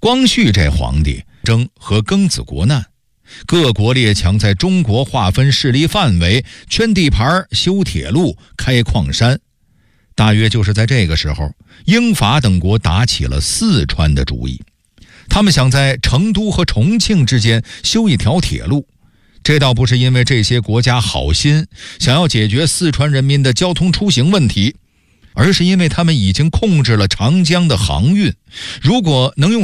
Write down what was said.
光绪这皇帝争和庚子国难，各国列强在中国划分势力范围，圈地盘，修铁路，开矿山。大约就是在这个时候，英法等国打起了四川的主意。他们想在成都和重庆之间修一条铁路，这倒不是因为这些国家好心想要解决四川人民的交通出行问题，而是因为他们已经控制了长江的航运，如果能用